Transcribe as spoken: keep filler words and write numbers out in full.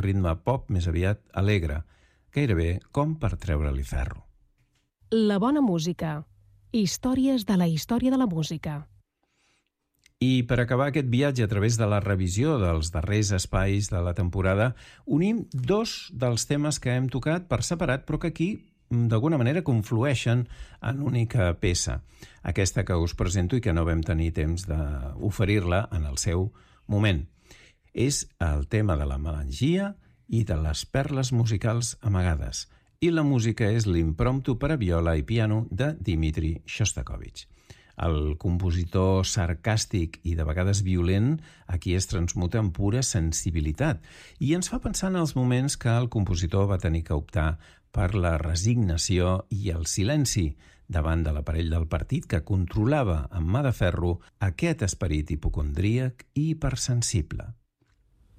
ritme pop més aviat alegre, gairebé com per treure-li ferro. La bona música. Històries de la història de la música. I per acabar aquest viatge a través de la revisió dels darrers espais de la temporada, unim dos dels temes que hem tocat per separat, però que aquí d'alguna manera conflueixen en única peça. Aquesta que us presento i que no vam tenir temps d'oferir-la en el seu moment. És el tema de la melangia i de les perles musicals amagades. I la música és l'impromptu per a viola i piano de Dmitri Shostakovich. El compositor sarcàstic i de vegades violent aquí es transmuta en pura sensibilitat i ens fa pensar en els moments que el compositor va tenir que optar per la resignació i el silenci davant de l'aparell del partit que controlava amb mà de ferro aquest esperit hipocondríac i hipersensible.